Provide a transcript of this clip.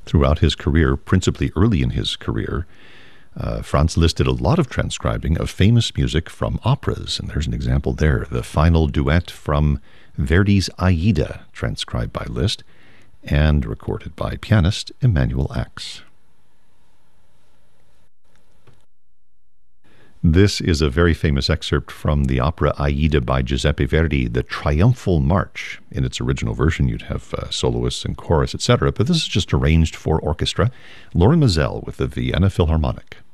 throughout his career, principally early in his career. Franz Liszt did a lot of transcribing of famous music from operas, and there's an example there. The final duet from Verdi's Aida, transcribed by Liszt and recorded by pianist Emanuel Ax. This is a very famous excerpt from the opera Aida by Giuseppe Verdi, the Triumphal March. In its original version, you'd have soloists and chorus, etc., but this is just arranged for orchestra. Lorin Maazel with the Vienna Philharmonic.